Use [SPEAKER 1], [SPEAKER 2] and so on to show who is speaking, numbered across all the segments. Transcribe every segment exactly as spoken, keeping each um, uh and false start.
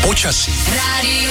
[SPEAKER 1] Počasí.
[SPEAKER 2] Rádio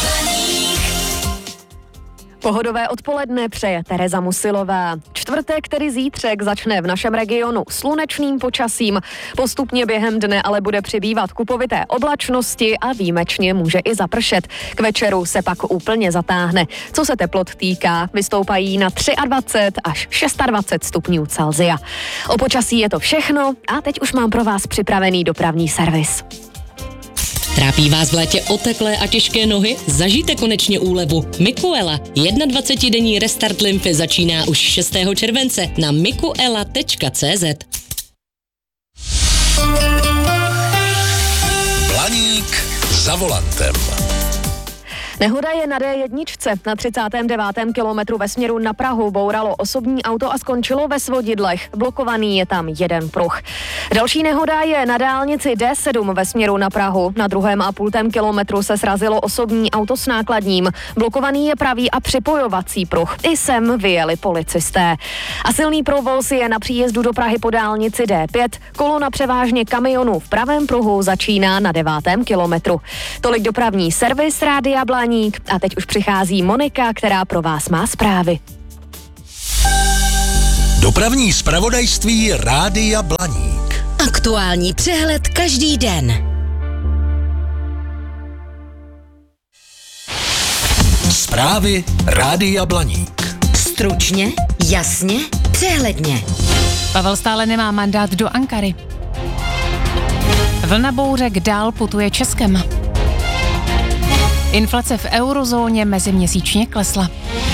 [SPEAKER 3] Pohodové odpoledne přeje Tereza Musilová. Čtvrtek, tedy zítřek, začne v našem regionu slunečným počasím. Postupně během dne ale bude přibývat kupovité oblačnosti a výjimečně může i zapršet. K večeru se pak úplně zatáhne. Co se teplot týká, vystoupají na dvacet tři až dvacet šest stupňů Celsia. O počasí je to všechno a teď už mám pro vás připravený dopravní servis.
[SPEAKER 4] Trápí vás v létě oteklé a těžké nohy? Zažijte konečně úlevu. Mikuela. dvacetidenní restart lymfy začíná už šestého července na mikuela tečka cé zet.
[SPEAKER 1] Blaník za volantem.
[SPEAKER 3] Nehoda je na dé jedna. Na třicátém devátém kilometru ve směru na Prahu bouralo osobní auto a skončilo ve Svodidlech. Blokovaný je tam jeden pruh. Další nehoda je na dálnici dé sedm ve směru na Prahu. Na druhém a půltém kilometru se srazilo osobní auto s nákladním. Blokovaný je pravý a připojovací pruh. I sem vyjeli policisté. A silný provoz je na příjezdu do Prahy po dálnici dé pět. Kolona převážně kamionů v pravém pruhu začíná na devátém kilometru. Tolik dopravní servis Rádia Blaník. A teď už přichází Monika, která pro vás má zprávy.
[SPEAKER 1] Dopravní zpravodajství Rádia Blaník.
[SPEAKER 2] Aktuální přehled každý den.
[SPEAKER 1] Zprávy Rádia Blaník.
[SPEAKER 2] Stručně, jasně, přehledně.
[SPEAKER 5] Pavel stále nemá mandát do Ankary. Vlna bouřek dál putuje Českem. Inflace v eurozóně meziměsíčně klesla.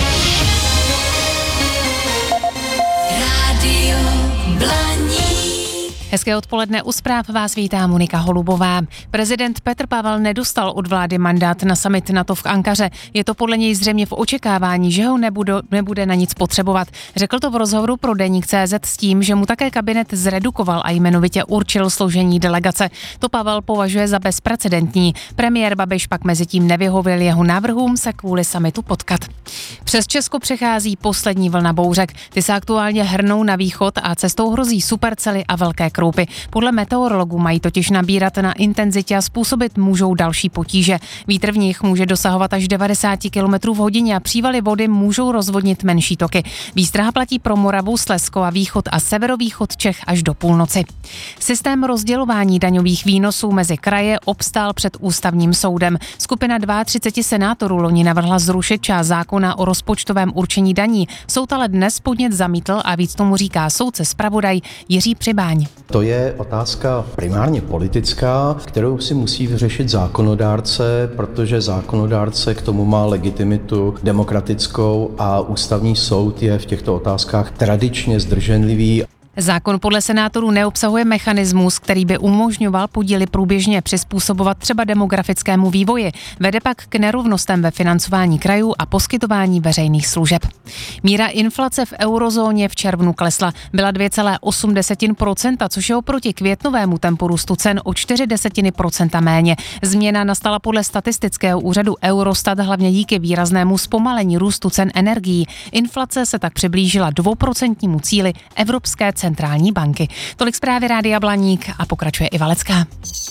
[SPEAKER 2] Rádio Blaník.
[SPEAKER 5] Hezké odpoledne, u zpráv vás vítá Monika Holubová. Prezident Petr Pavel nedostal od vlády mandát na summit NATO v Ankaře. Je to podle něj zřejmě v očekávání, že ho nebude, nebude na nic potřebovat. Řekl to v rozhovoru pro Deník tečka cé zet s tím, že mu také kabinet zredukoval a jmenovitě určil složení delegace. To Pavel považuje za bezprecedentní. Premiér Babiš pak mezitím nevyhověl jeho návrhům se kvůli summitu potkat. Přes Česko přechází poslední vlna bouřek. Ty se aktuálně hrnou na východ a cestou hrozí supercely a velké kroupy. Podle meteorologů mají totiž nabírat na intenzitě a způsobit můžou další potíže. Vítr v nich může dosahovat až devadesát kilometrů v hodině a přívaly vody můžou rozvodnit menší toky. Výstraha platí pro Moravu, Slezsko a východ a severovýchod Čech až do půlnoci. Systém rozdělování daňových výnosů mezi kraje obstál před ústavním soudem. Skupina třicet dva senátorů loni navrhla zrušit část zákona o rozpočtovém určení daní. Soud ale dnes podnět zamítl a víc tomu říká soudce zpravodaj Jiří Přibáň.
[SPEAKER 6] To je otázka primárně politická, kterou si musí vyřešit zákonodárce, protože zákonodárce k tomu má legitimitu demokratickou a ústavní soud je v těchto otázkách tradičně zdrženlivý.
[SPEAKER 5] Zákon podle senátorů neobsahuje mechanismus, který by umožňoval podíly průběžně přizpůsobovat třeba demografickému vývoji. Vede pak k nerovnostem ve financování krajů a poskytování veřejných služeb. Míra inflace v eurozóně v červnu klesla. Byla dvě celá osm procenta, což je oproti květnovému tempu růstu cen o čtyři desetiny procenta méně. Změna nastala podle statistického úřadu Eurostat hlavně díky výraznému zpomalení růstu cen energií. Inflace se tak přiblížila dvouprocentnímu cíli Evropské centrální banky. Tolik zprávy Rádia Blaník a pokračuje Iva Lecká.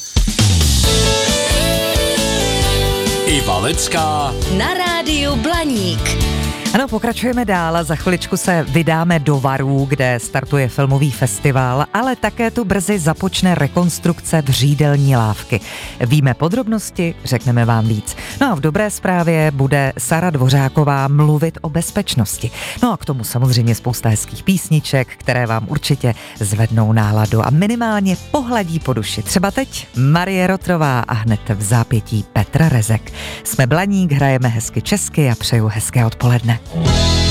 [SPEAKER 1] Iva Lecká
[SPEAKER 2] Na rádiu Blaník.
[SPEAKER 7] Ano, pokračujeme dál. Za chviličku se vydáme do Varů, kde startuje filmový festival, ale také tu brzy započne rekonstrukce vřídelní lávky. Víme podrobnosti, řekneme vám víc. No a v dobré zprávě bude Sara Dvořáková mluvit o bezpečnosti. No a k tomu samozřejmě spousta hezkých písniček, které vám určitě zvednou náladu a minimálně pohladí po duši. Třeba teď Marie Rotrová a hned v zápětí Petr Rezek. Jsme Blaník, hrajeme hezky česky a přeju hezké odpoledne.